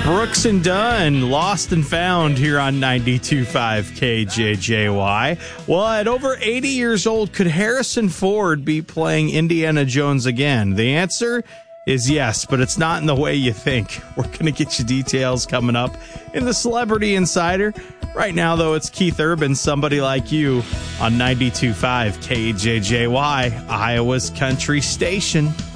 Brooks and Dunn, Lost and Found here on 92.5 KJJY. Well, at over 80 years old, could Harrison Ford be playing Indiana Jones again? The answer is yes, but it's not in the way you think. We're going to get you details coming up in the Celebrity Insider. Right now, though, it's Keith Urban, Somebody Like You, on 92.5 KJJY, Iowa's country station.